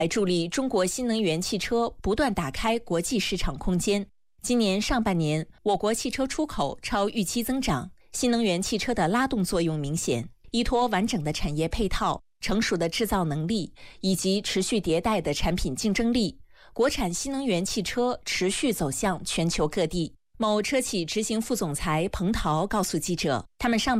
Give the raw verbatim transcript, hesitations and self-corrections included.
来助力中国新能源汽车不断打开国际市场空间。今年上半年，我国汽车出口超预期增长，新能源汽车的拉动作用明显。依托完整的产业配套、成熟的制造能力以及持续迭代的产品竞争力，国产新能源汽车持续走向全球各地。某车企执行副总裁彭涛告诉记者，他们上